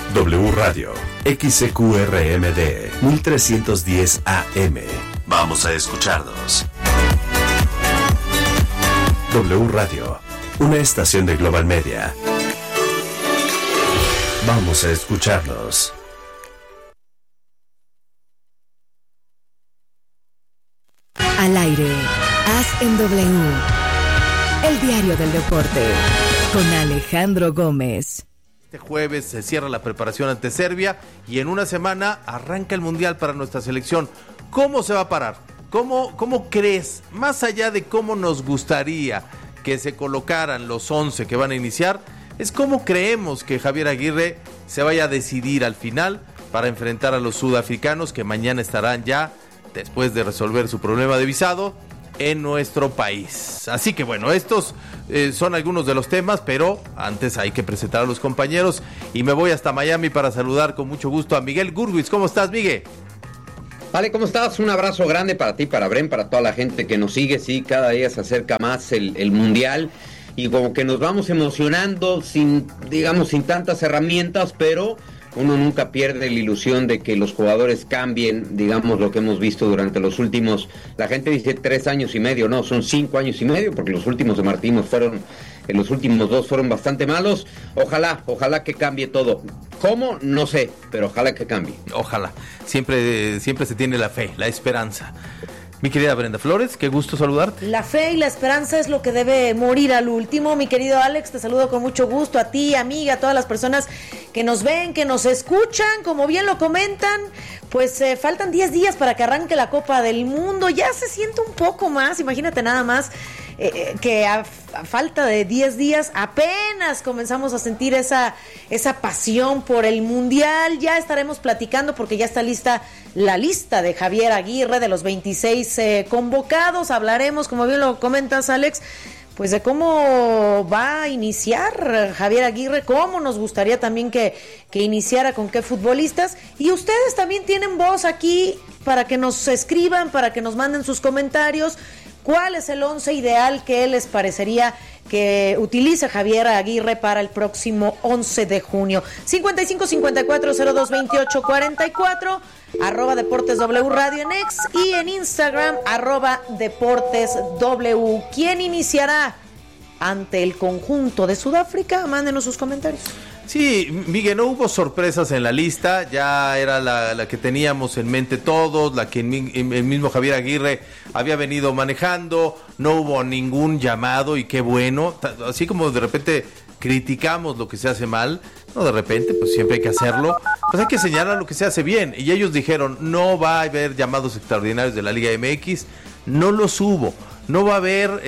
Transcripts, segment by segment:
W Radio, XCQRMD, 1310 AM. Vamos a escucharnos. W Radio, una estación de Global Media. Vamos a escucharnos. Al aire, Haz en W, el diario del deporte, con Alejandro Gómez. Este jueves se cierra la preparación ante Serbia y en una semana arranca el Mundial para nuestra selección. ¿Cómo se va a parar? ¿Cómo crees, más allá de cómo nos gustaría que se colocaran los 11 que van a iniciar, es cómo creemos que Javier Aguirre se vaya a decidir al final para enfrentar a los sudafricanos que mañana estarán ya, después de resolver su problema de visado, en nuestro país? Así que bueno, estos son algunos de los temas, pero antes hay que presentar a los compañeros y me voy hasta Miami para saludar con mucho gusto a Miguel Gurwitz. ¿Cómo estás, Miguel? Vale, ¿cómo estás? Un abrazo grande para ti, para Bren, para toda la gente que nos sigue. Sí, cada día se acerca más el Mundial y como que nos vamos emocionando sin tantas herramientas, pero uno nunca pierde la ilusión de que los jugadores cambien, digamos, lo que hemos visto durante los últimos, la gente dice 3 años y medio, no, son 5 años y medio, porque los últimos de Martino los últimos 2 fueron bastante malos. Ojalá que cambie todo. ¿Cómo? No sé, pero ojalá que cambie. Ojalá. Siempre se tiene la fe, la esperanza. Mi querida Brenda Flores, qué gusto saludarte. La fe y la esperanza es lo que debe morir al último. Mi querido Alex, te saludo con mucho gusto a ti, amiga, a todas las personas que nos ven, que nos escuchan. Como bien lo comentan, pues faltan 10 días para que arranque la Copa del Mundo. Ya se siente un poco más, imagínate nada más, que a falta de 10 días apenas comenzamos a sentir esa pasión por el Mundial. Ya estaremos platicando porque ya está lista la lista de Javier Aguirre de los 26 convocados. Hablaremos, como bien lo comentas, Alex, pues de cómo va a iniciar Javier Aguirre, cómo nos gustaría también que iniciara, con qué futbolistas. Y ustedes también tienen voz aquí para que nos escriban, para que nos manden sus comentarios. ¿Cuál es el 11 ideal que les parecería que utilice Javier Aguirre para el próximo 11 de junio? 55-54-02-28-44, @Deportes W Radio en X y en Instagram, @Deportes W. ¿Quién iniciará ante el conjunto de Sudáfrica? Mándenos sus comentarios. Sí, Miguel, no hubo sorpresas en la lista, ya era la que teníamos en mente todos, la que el mismo Javier Aguirre había venido manejando. No hubo ningún llamado y qué bueno, así como de repente criticamos lo que se hace mal, no de repente, pues siempre hay que hacerlo, pues hay que señalar lo que se hace bien. Y ellos dijeron, no va a haber llamados extraordinarios de la Liga MX, no los hubo. No va a haber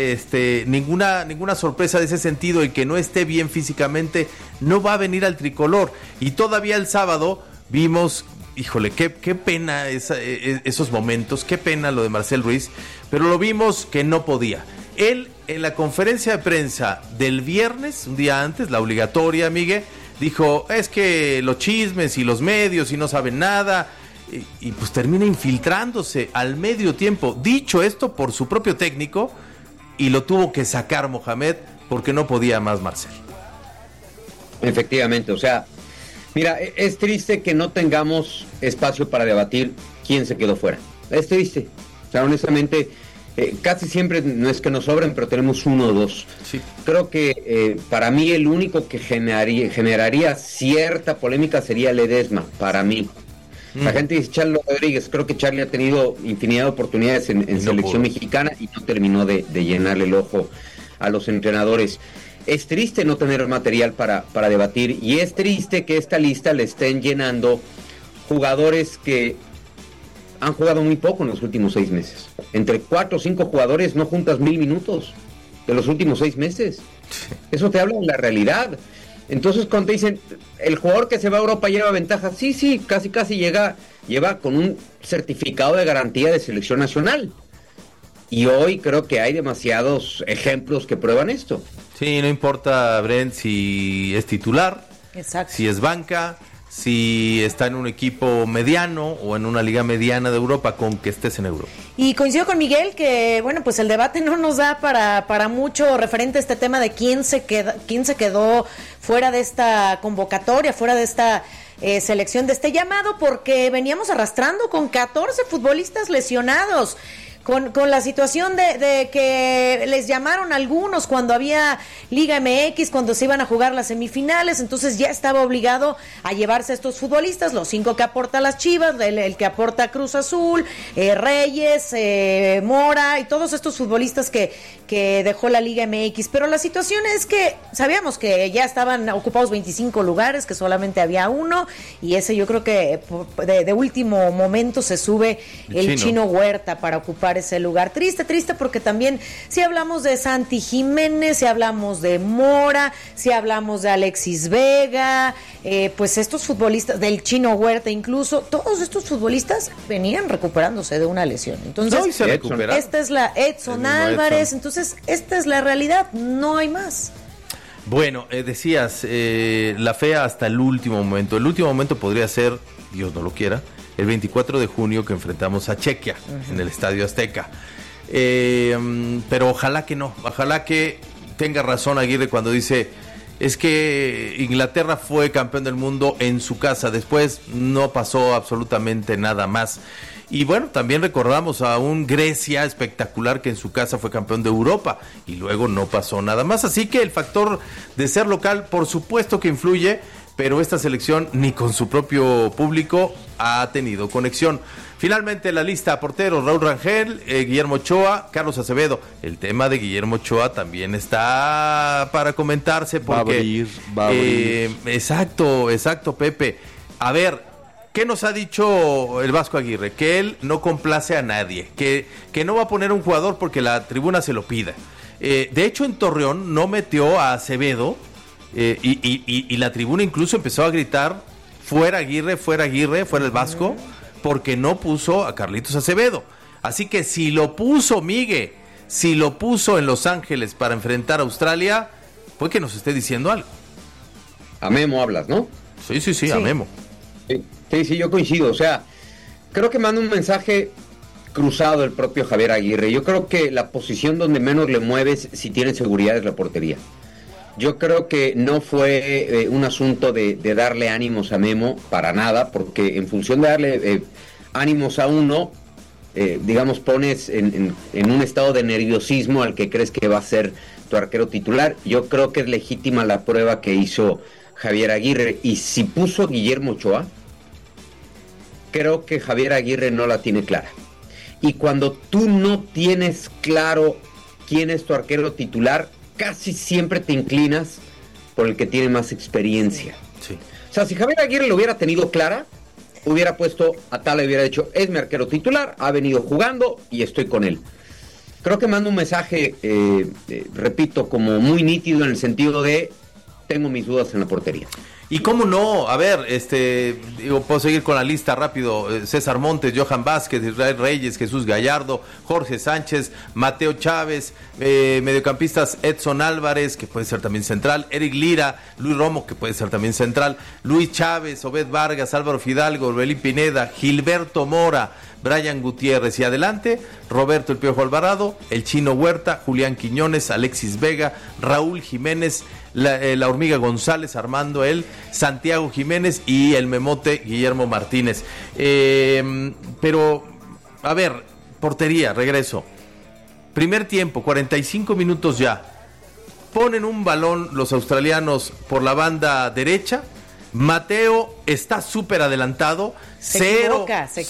ninguna sorpresa de ese sentido. El que no esté bien físicamente no va a venir al tricolor. Y todavía el sábado vimos, híjole, qué pena esos momentos, qué pena lo de Marcel Ruiz, pero lo vimos que no podía. Él, en la conferencia de prensa del viernes, un día antes, la obligatoria, Miguel, dijo, es que los chismes y los medios y no saben nada. Y pues termina infiltrándose al medio tiempo. Dicho esto por su propio técnico, y lo tuvo que sacar Mohamed porque no podía más Marcel. Efectivamente, o sea, mira, es triste que no tengamos espacio para debatir quién se quedó fuera. Es triste. O sea, honestamente, casi siempre no es que nos sobren, pero tenemos 1 o 2. Sí. Creo que para mí el único que generaría cierta polémica sería Ledesma, para mí. La gente dice Charlie Rodríguez, creo que Charlie ha tenido infinidad de oportunidades en selección mexicana y no terminó de llenarle el ojo a los entrenadores. Es triste no tener material para debatir, y es triste que esta lista le estén llenando jugadores que han jugado muy poco en los últimos 6 meses. Entre 4 o 5 jugadores no juntas 1000 minutos de los últimos 6 meses. Eso te habla de la realidad. Entonces cuando te dicen, el jugador que se va a Europa lleva ventaja, sí, casi lleva con un certificado de garantía de selección nacional. Y hoy creo que hay demasiados ejemplos que prueban esto. Sí, no importa, Brent, si es titular, exacto, si es banca, si está en un equipo mediano o en una liga mediana de Europa, con que estés en Europa. Y coincido con Miguel que, bueno, pues el debate no nos da para mucho referente a este tema de quién se quedó fuera de esta convocatoria, fuera de esta selección, de este llamado, porque veníamos arrastrando con 14 futbolistas lesionados. Con la situación de que les llamaron algunos cuando había Liga MX, cuando se iban a jugar las semifinales, entonces ya estaba obligado a llevarse a estos futbolistas, los 5 que aporta las Chivas, el que aporta Cruz Azul, Reyes, Mora y todos estos futbolistas que dejó la Liga MX. Pero la situación es que sabíamos que ya estaban ocupados 25 lugares, que solamente había uno, y ese yo creo que de último momento se sube el Chino Huerta para ocupar ese lugar. Triste porque también si hablamos de Santi Jiménez, si hablamos de Mora, si hablamos de Alexis Vega, pues estos futbolistas, del Chino Huerta incluso, todos estos futbolistas venían recuperándose de una lesión. Entonces, esta es la Edson Álvarez, entonces esta es la realidad, no hay más. Bueno, decías, la fe hasta el último momento. El último momento podría ser, Dios no lo quiera, el 24 de junio que enfrentamos a Chequia en el Estadio Azteca. Pero ojalá que no, ojalá que tenga razón Aguirre cuando dice, es que Inglaterra fue campeón del mundo en su casa, después no pasó absolutamente nada más. Y bueno, también recordamos a un Grecia espectacular que en su casa fue campeón de Europa y luego no pasó nada más. Así que el factor de ser local, por supuesto que influye, pero esta selección ni con su propio público ha tenido conexión. Finalmente la lista: porteros, Raúl Rangel, Guillermo Ochoa, Carlos Acevedo. El tema de Guillermo Ochoa también está para comentarse porque va a abrir. Exacto, Pepe. A ver, ¿qué nos ha dicho el Vasco Aguirre? Que él no complace a nadie, que no va a poner un jugador porque la tribuna se lo pida. De hecho, en Torreón no metió a Acevedo. Y la tribuna incluso empezó a gritar fuera Aguirre, fuera el Vasco, porque no puso a Carlitos Acevedo. Así que si lo puso Miguel, si lo puso en Los Ángeles para enfrentar a Australia, fue que nos esté diciendo algo. A Memo hablas, ¿no? Sí, a Memo. Sí, yo coincido. O sea, creo que manda un mensaje cruzado el propio Javier Aguirre. Yo creo que la posición donde menos le mueves si tiene seguridad es la portería. Yo creo que no fue un asunto de darle ánimos a Memo, para nada, porque en función de darle ánimos a uno, digamos, pones en un estado de nerviosismo al que crees que va a ser tu arquero titular. Yo creo que es legítima la prueba que hizo Javier Aguirre, y si puso a Guillermo Ochoa, creo que Javier Aguirre no la tiene clara. Y cuando tú no tienes claro quién es tu arquero titular, casi siempre te inclinas por el que tiene más experiencia. Sí. O sea, si Javier Aguirre lo hubiera tenido clara, hubiera puesto a tal, le hubiera dicho, es mi arquero titular, ha venido jugando y estoy con él. Creo que manda un mensaje, repito, como muy nítido en el sentido de, tengo mis dudas en la portería. Y cómo no, a ver, puedo seguir con la lista rápido: César Montes, Johan Vázquez, Israel Reyes, Jesús Gallardo, Jorge Sánchez, Mateo Chávez, mediocampistas Edson Álvarez, que puede ser también central, Eric Lira, Luis Romo, que puede ser también central, Luis Chávez, Obed Vargas, Álvaro Fidalgo, Orbelín Pineda, Gilberto Mora, Brian Gutiérrez, y adelante Roberto El Piojo Alvarado, el Chino Huerta, Julián Quiñones, Alexis Vega, Raúl Jiménez, la Hormiga González, Armando él, Santiago Jiménez y el Memote Guillermo Martínez. Pero, a ver, portería, regreso. Primer tiempo, 45 minutos ya. Ponen un balón los australianos por la banda derecha. Mateo está súper adelantado, cero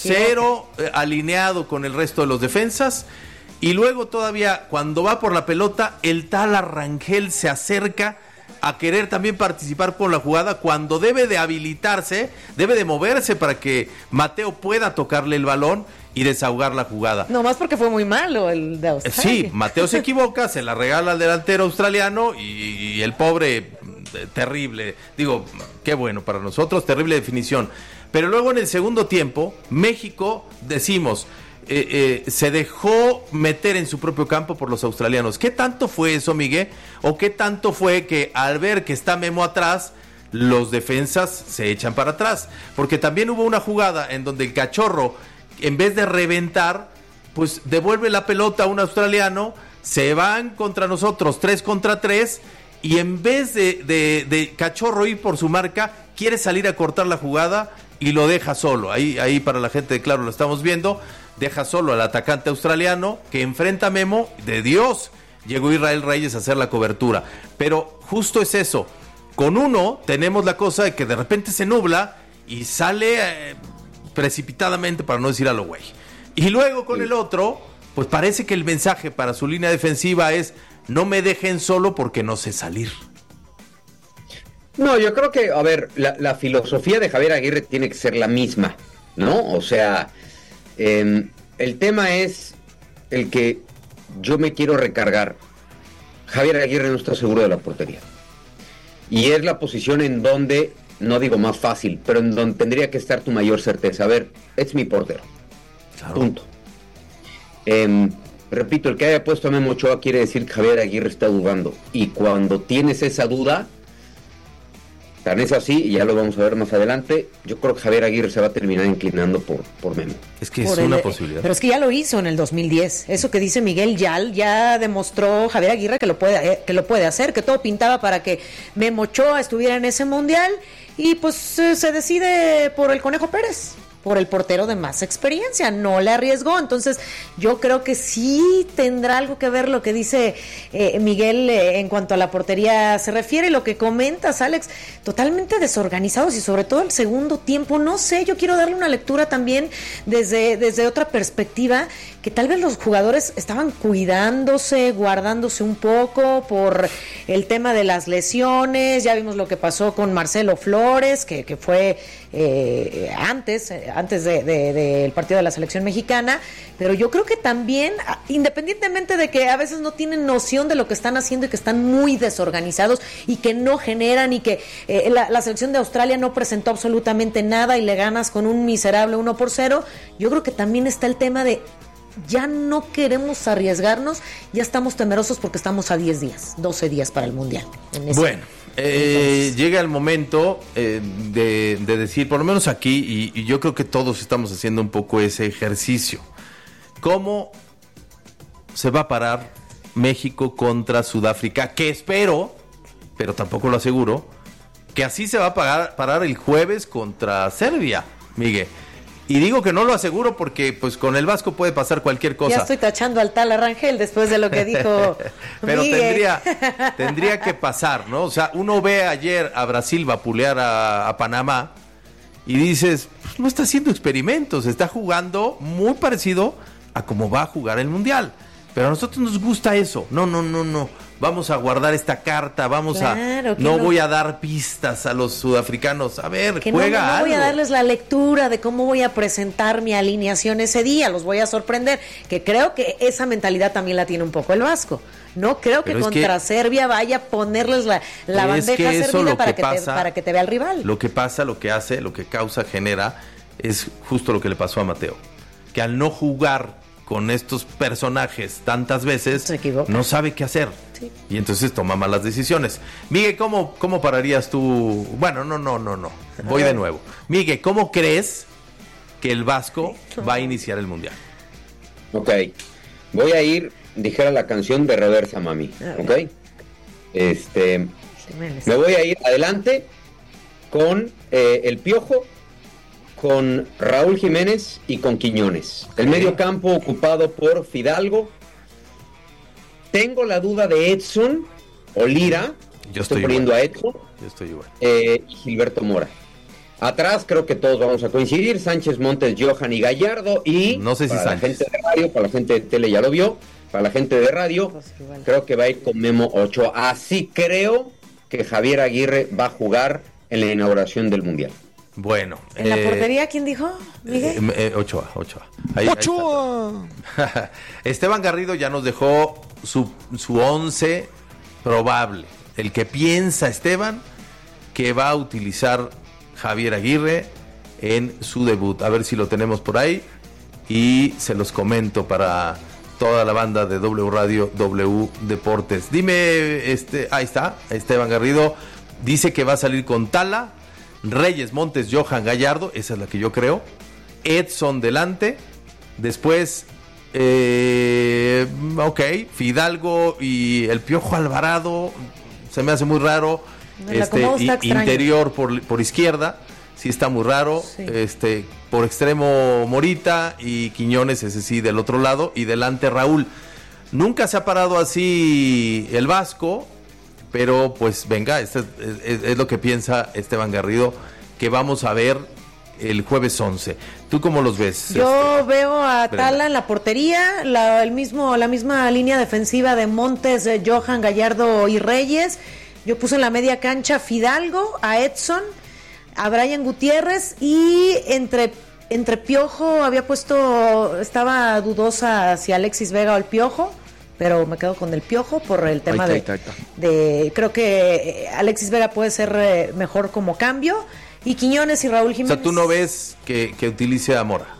alineado con el resto de los defensas. Y luego todavía, cuando va por la pelota, el tal Rangel se acerca a querer también participar por la jugada, cuando debe de habilitarse, debe de moverse para que Mateo pueda tocarle el balón y desahogar la jugada. No más porque fue muy malo el de Australia. Sí, Mateo se equivoca, se la regala al delantero australiano y el pobre, terrible, digo, qué bueno para nosotros, terrible definición. Pero luego en el segundo tiempo, México, decimos, se dejó meter en su propio campo por los australianos. ¿Qué tanto fue eso, Miguel? ¿O qué tanto fue que al ver que está Memo atrás, los defensas se echan para atrás. Porque también hubo una jugada en donde el Cachorro, en vez de reventar, pues devuelve la pelota a un australiano, se van contra nosotros 3 contra 3, y en vez de Cachorro ir por su marca, quiere salir a cortar la jugada y lo deja solo. Ahí para la gente de Claro lo estamos viendo, deja solo al atacante australiano que enfrenta a Memo. De Dios, llegó Israel Reyes a hacer la cobertura. Pero justo es eso, con uno tenemos la cosa de que de repente se nubla y sale precipitadamente, para no decir a lo güey. Y luego con el otro, pues parece que el mensaje para su línea defensiva es: no me dejen solo porque no sé salir. No, yo creo que, a ver, la filosofía de Javier Aguirre tiene que ser la misma, ¿no? O sea, el tema es el que yo me quiero recargar. Javier Aguirre no está seguro de la portería. Y es la posición en donde, no digo más fácil, pero en donde tendría que estar tu mayor certeza. A ver, es mi portero. Claro. Punto. Repito, el que haya puesto a Memo Ochoa quiere decir que Javier Aguirre está dudando. Y cuando tienes esa duda, tan es así, y ya lo vamos a ver más adelante, yo creo que Javier Aguirre se va a terminar inclinando por Memo. Es que es una posibilidad. Pero es que ya lo hizo en el 2010. Eso que dice Miguel ya demostró Javier Aguirre que lo puede hacer, que todo pintaba para que Memo Ochoa estuviera en ese mundial, y pues se decide por el Conejo Pérez, por el portero de más experiencia, no le arriesgó. Entonces yo creo que sí tendrá algo que ver lo que dice Miguel en cuanto a la portería se refiere. Lo que comentas, Alex, totalmente desorganizados, y sobre todo el segundo tiempo, no sé, yo quiero darle una lectura también desde otra perspectiva, que tal vez los jugadores estaban cuidándose, guardándose un poco por el tema de las lesiones. Ya vimos lo que pasó con Marcelo Flores, que fue antes del partido de la selección mexicana. Pero yo creo que también, independientemente de que a veces no tienen noción de lo que están haciendo y que están muy desorganizados y que no generan, y que la selección de Australia no presentó absolutamente nada y le ganas con un miserable 1-0, yo creo que también está el tema de: ya no queremos arriesgarnos, ya estamos temerosos porque estamos a 10 días, 12 días para el Mundial. Bueno, llega el momento de decir, por lo menos aquí, y yo creo que todos estamos haciendo un poco ese ejercicio: ¿cómo se va a parar México contra Sudáfrica? Que espero, pero tampoco lo aseguro, que así se va a parar el jueves contra Serbia, Miguel. Y digo que no lo aseguro porque pues con el Vasco puede pasar cualquier cosa. Ya estoy tachando al tal Arrangel después de lo que dijo pero Miguel. tendría que pasar, ¿no? O sea, uno ve ayer a Brasil vapulear a Panamá y dices, pues no está haciendo experimentos, está jugando muy parecido a cómo va a jugar el Mundial. Pero a nosotros nos gusta eso. No. Vamos a guardar esta carta, no voy a dar pistas a los sudafricanos. A ver, que juega algo. No voy a darles la lectura de cómo voy a presentar mi alineación ese día, los voy a sorprender. Que creo que esa mentalidad también la tiene un poco el Vasco. No creo que contra Serbia vaya a ponerles la bandeja servida para que te vea el rival. Lo que pasa, lo que hace, lo que causa, genera, es justo lo que le pasó a Mateo. Que al no jugar con estos personajes tantas veces, no sabe qué hacer. Sí. Y entonces toma malas decisiones. Miguel, ¿cómo pararías tú? Bueno, no. Voy de nuevo. Miguel, ¿cómo crees que el Vasco va a iniciar el Mundial? Ok. Voy a ir, dijera la canción, de reversa, mami. Ok. Me voy a ir adelante con el Piojo, con Raúl Jiménez y con Quiñones. El medio campo ocupado por Fidalgo. Tengo la duda de Edson o Lira. Yo estoy poniendo igual. a Edson. Yo estoy igual. Y Gilberto Mora. Atrás creo que todos vamos a coincidir: Sánchez, Montes, Johan y Gallardo. Y no sé si para Sánchez. La gente de radio, para la gente de tele ya lo vio. Para la gente de radio, creo que va a ir con Memo Ochoa. Así creo que Javier Aguirre va a jugar en la inauguración del Mundial. Bueno. ¿En la portería quién dijo, Miguel? Ochoa. ¡Ochoa! Esteban Garrido ya nos dejó su 11 probable. El que piensa Esteban que va a utilizar Javier Aguirre en su debut. A ver si lo tenemos por ahí y se los comento para toda la banda de W Radio, W Deportes. Dime, ahí está, Esteban Garrido. Dice que va a salir con Tala, Reyes, Montes, Johan, Gallardo, esa es la que yo creo, Edson delante, después, Fidalgo y el Piojo Alvarado, se me hace muy raro, interior por izquierda, sí está muy raro, sí. Por extremo Morita y Quiñones, ese sí, del otro lado, y delante Raúl. Nunca se ha parado así el Vasco, pero pues venga, es lo que piensa Esteban Garrido, que vamos a ver el jueves 11. ¿Tú cómo los ves? Yo veo a Tala en la portería, la misma línea defensiva de Montes, Johan, Gallardo y Reyes. Yo puse en la media cancha Fidalgo, a Edson, a Brian Gutiérrez, y entre Piojo estaba dudosa si Alexis Vega o el Piojo, pero me quedo con el Piojo por el tema de creo que Alexis Vega puede ser mejor como cambio, y Quiñones y Raúl Jiménez. O sea, ¿tú no ves que utilice a Mora?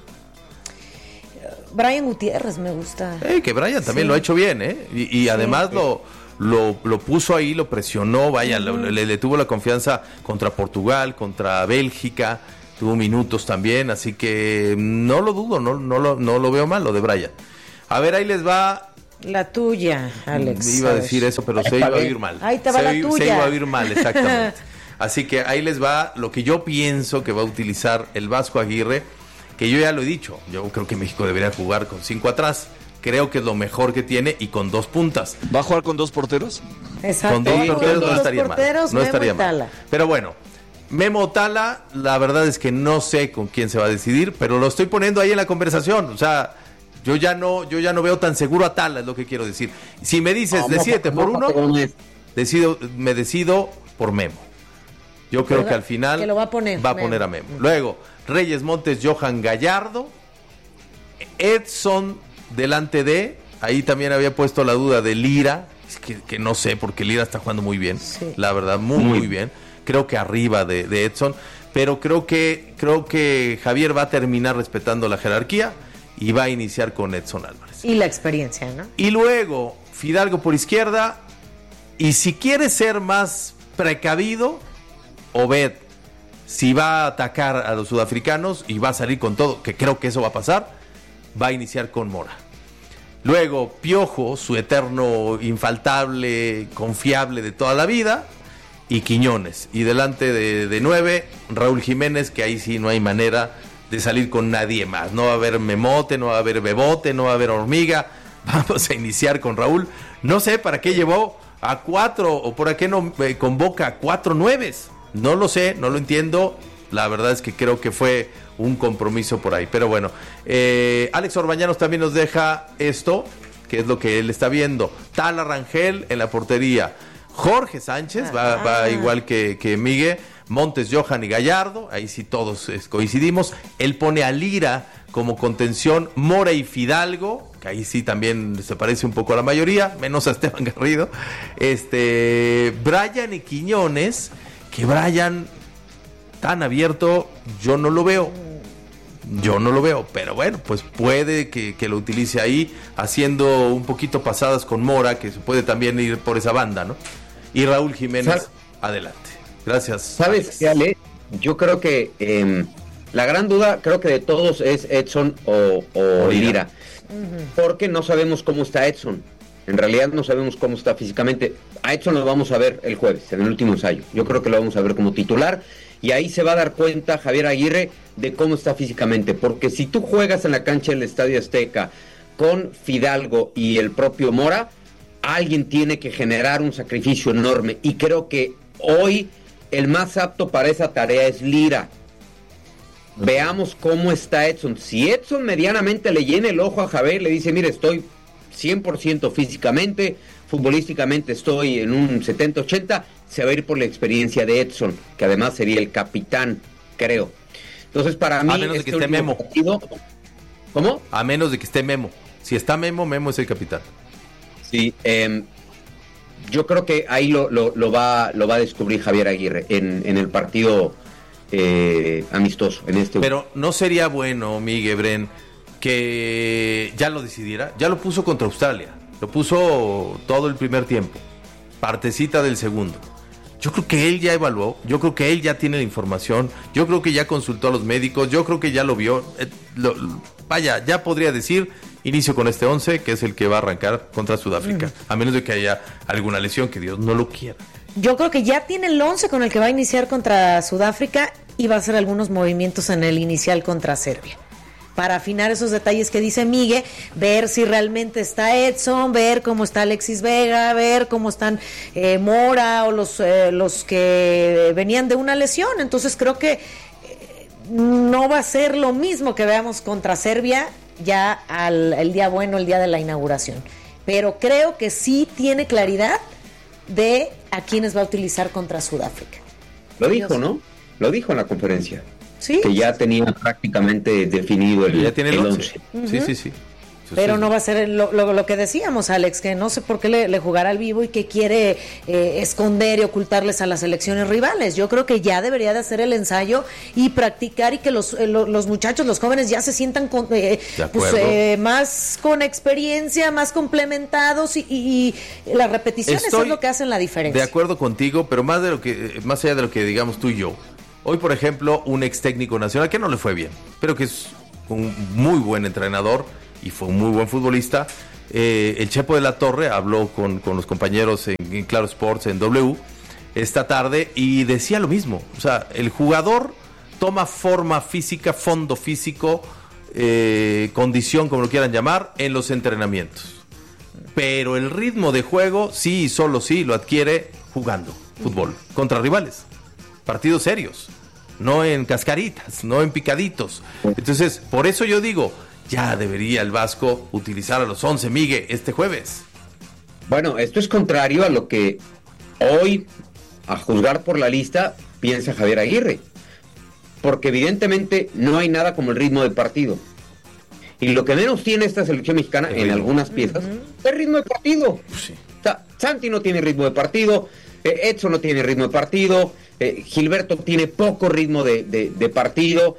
Brian Gutiérrez me gusta. Que Brian también lo ha hecho bien, y además lo puso ahí, lo presionó, vaya, le tuvo la confianza contra Portugal, contra Bélgica, tuvo minutos también, así que no lo dudo, no lo veo mal lo de Brian. A ver, ahí les va. La tuya, Alex. Iba a decir eso, pero se iba a oír mal. Ahí te va la tuya. Se iba a oír mal, exactamente. Así que ahí les va lo que yo pienso que va a utilizar el Vasco Aguirre, que yo ya lo he dicho. Yo creo que México debería jugar con 5 atrás. Creo que es lo mejor que tiene, y con 2 puntas. ¿Va a jugar con 2 porteros? Exacto. Con 2 porteros no estaría mal. No estaría mal. Pero bueno, Memo Tala, la verdad es que no sé con quién se va a decidir, pero lo estoy poniendo ahí en la conversación. O sea, yo ya no veo tan seguro a Tala, es lo que quiero decir. Si me dices, decídete por uno, me decido por Memo. Yo creo que al final que lo va a poner a Memo. Luego, Reyes, Montes, Johan, Gallardo, Edson delante de, ahí también había puesto la duda de Lira, que no sé, porque Lira está jugando muy bien, la verdad, muy bien. Creo que arriba de Edson, pero creo que Javier va a terminar respetando la jerarquía y va a iniciar con Edson Álvarez. Y la experiencia, ¿no? Y luego, Fidalgo por izquierda, y si quiere ser más precavido, Obed, si va a atacar a los sudafricanos y va a salir con todo, que creo que eso va a pasar, va a iniciar con Mora. Luego, Piojo, su eterno infaltable, confiable de toda la vida, y Quiñones. Y delante de 9, Raúl Jiménez, que ahí sí no hay manera de salir con nadie más. No va a haber Memote, no va a haber Bebote, no va a haber Hormiga. Vamos a iniciar con Raúl. No sé para qué llevó a 4, o por qué no convoca a 4 nueves. No lo sé, no lo entiendo. La verdad es que creo que fue un compromiso por ahí. Pero bueno, Alex Orbañanos también nos deja esto, que es lo que él está viendo. Tala Rangel en la portería. Jorge Sánchez va igual que Miguel. Montes, Johan y Gallardo. Ahí sí todos coincidimos. Él pone a Lira como contención. Mora y Fidalgo, que ahí sí también se parece un poco a la mayoría, menos a Esteban Garrido. Brian y Quiñones, que Brian tan abierto, yo no lo veo, pero bueno, pues puede que lo utilice ahí, haciendo un poquito pasadas con Mora, que se puede también ir por esa banda, ¿no? Y Raúl Jiménez, adelante. Gracias. ¿Sabes qué, Ale? Yo creo que la gran duda, creo que de todos, es Edson o Lira. Porque no sabemos cómo está Edson. En realidad no sabemos cómo está físicamente. A Edson lo vamos a ver el jueves, en el último ensayo. Yo creo que lo vamos a ver como titular, y ahí se va a dar cuenta Javier Aguirre de cómo está físicamente. Porque si tú juegas en la cancha del Estadio Azteca con Fidalgo y el propio Mora, alguien tiene que generar un sacrificio enorme. Y creo que hoy el más apto para esa tarea es Lira. Veamos cómo está Edson. Si Edson medianamente le llena el ojo a Javier, le dice, mire, estoy 100% físicamente, futbolísticamente estoy en un 70-80, se va a ir por la experiencia de Edson, que además sería el capitán, creo. Entonces, para mí, a menos de que esté Memo. Partido, ¿cómo? A menos de que esté Memo. Si está Memo es el capitán. Sí, yo creo que ahí lo va a descubrir Javier Aguirre en el partido amistoso. Pero no sería bueno, Miguel Bren, que ya lo decidiera. Ya lo puso contra Australia, lo puso todo el primer tiempo, partecita del segundo. Yo creo que él ya evaluó, yo creo que él ya tiene la información, yo creo que ya consultó a los médicos, yo creo que ya lo vio. Vaya, ya podría decir, inicio con este 11, que es el que va a arrancar contra Sudáfrica, a menos de que haya alguna lesión, que Dios no lo quiera. Yo creo que ya tiene el 11 con el que va a iniciar contra Sudáfrica y va a hacer algunos movimientos en el inicial contra Serbia, para afinar esos detalles que dice Miguel, ver si realmente está Edson, ver cómo está Alexis Vega, ver cómo están Mora o los que venían de una lesión. Entonces creo que no va a ser lo mismo que veamos contra Serbia ya el día bueno, el día de la inauguración. Pero creo que sí tiene claridad de a quiénes va a utilizar contra Sudáfrica. Lo dijo, ¿no? Lo dijo en la conferencia. Sí. Que ya tenía prácticamente definido el 11. Uh-huh. Sí. Pero no va a ser lo que decíamos, Alex, que no sé por qué le jugará al vivo y que quiere esconder y ocultarles a las selecciones rivales. Yo creo que ya debería de hacer el ensayo y practicar, y que los muchachos, los jóvenes ya se sientan más con experiencia, más complementados, y las repeticiones es lo que hacen la diferencia. De acuerdo contigo, pero más allá de lo que digamos tú y yo. Hoy, por ejemplo, un ex técnico nacional que no le fue bien, pero que es un muy buen entrenador y fue un muy buen futbolista, el Chepo de la Torre habló con los compañeros en Claro Sports, en W, esta tarde, y decía lo mismo. O sea, el jugador toma forma física, fondo físico, condición, como lo quieran llamar, en los entrenamientos. Pero el ritmo de juego, sí y solo sí, lo adquiere jugando fútbol, contra rivales. Partidos serios, no en cascaritas, no en picaditos. Entonces, por eso yo digo, ya debería el Vasco utilizar a los 11, Miguel, este jueves. Bueno, esto es contrario a lo que hoy, a juzgar por la lista, piensa Javier Aguirre. Porque evidentemente no hay nada como el ritmo de partido. Y lo que menos tiene esta selección mexicana en algunas piezas es ritmo de partido. Sí. O sea, Santi no tiene ritmo de partido, Edson no tiene ritmo de partido, Gilberto tiene poco ritmo de partido,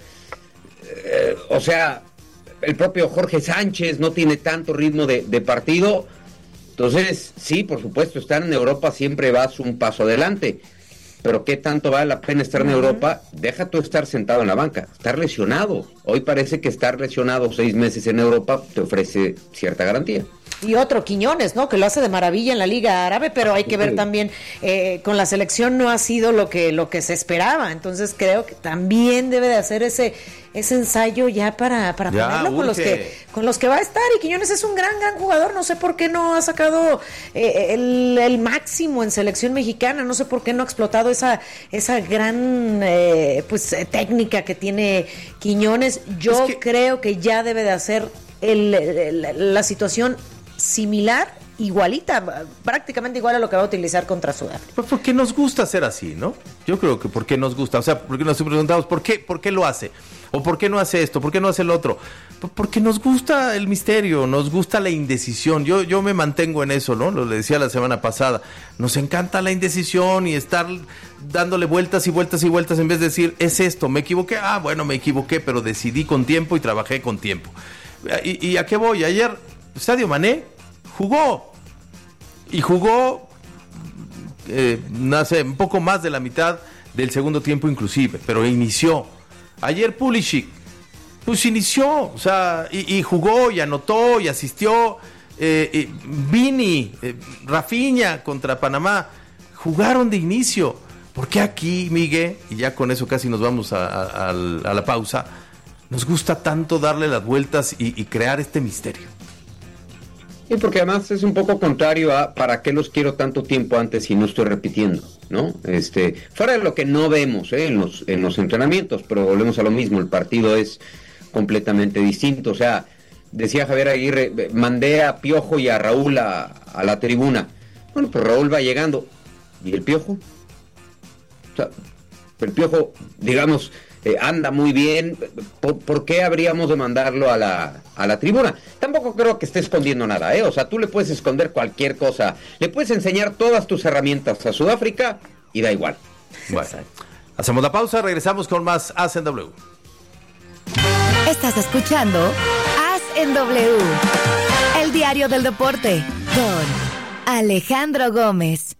o sea, el propio Jorge Sánchez no tiene tanto ritmo de partido. Entonces, sí, por supuesto, estar en Europa siempre vas un paso adelante, pero ¿qué tanto vale la pena estar en Europa? Deja tú estar sentado en la banca, estar lesionado. Hoy parece que estar lesionado 6 meses en Europa te ofrece cierta garantía. Y otro, Quiñones, ¿no? Que lo hace de maravilla en la Liga Árabe, pero hay que ver también, con la selección no ha sido lo que se esperaba. Entonces creo que también debe de hacer ese ensayo ya para ponerlo con los que va a estar. Y Quiñones es un gran jugador. No sé por qué no ha sacado el máximo en selección mexicana. No sé por qué no ha explotado esa gran técnica que tiene Quiñones. Yo creo que ya debe de hacer la situación similar, igualita, prácticamente igual a lo que va a utilizar contra Sudáfrica. Pues porque nos gusta ser así, ¿no? Yo creo que porque nos gusta, o sea, porque nos preguntamos ¿por qué lo hace? ¿O por qué no hace esto? ¿Por qué no hace lo otro? Porque nos gusta el misterio, nos gusta la indecisión. Yo me mantengo en eso, ¿no? Lo decía la semana pasada. Nos encanta la indecisión y estar dándole vueltas y vueltas y vueltas en vez de decir, es esto, me equivoqué. Ah, bueno, me equivoqué, pero decidí con tiempo y trabajé con tiempo. ¿Y a qué voy? Ayer Sadio Mané jugó un poco más de la mitad del segundo tiempo inclusive, pero inició. Ayer Pulisic pues inició, o sea, y jugó y anotó y asistió. Vini, Rafinha contra Panamá jugaron de inicio. ¿Por qué aquí, Miguel? Y ya con eso casi nos vamos a la pausa. Nos gusta tanto darle las vueltas y crear este misterio. Y porque además es un poco contrario a ¿para qué los quiero tanto tiempo antes si no estoy repitiendo? ¿No? Fuera de lo que no vemos en los entrenamientos, pero volvemos a lo mismo, el partido es completamente distinto. O sea, decía Javier Aguirre, mandé a Piojo y a Raúl a la tribuna. Bueno, pues Raúl va llegando. ¿Y el Piojo? O sea, el Piojo, digamos, anda muy bien. ¿Por qué habríamos de mandarlo a la tribuna? Tampoco creo que esté escondiendo nada, O sea, tú le puedes esconder cualquier cosa. Le puedes enseñar todas tus herramientas a Sudáfrica y da igual. Bueno, hacemos la pausa, regresamos con más As en W. Estás escuchando As en W, el diario del deporte, con Alejandro Gómez.